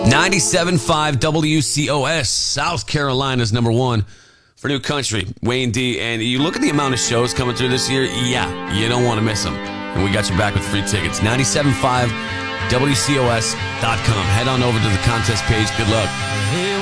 97.5 WCOS, South Carolina's number one for new country, Wayne D. And you look at the amount of shows coming through this year, yeah, you don't want to miss them. And we got you back with free tickets. 97.5 WCOS.com. Head on over to the contest page. Good luck.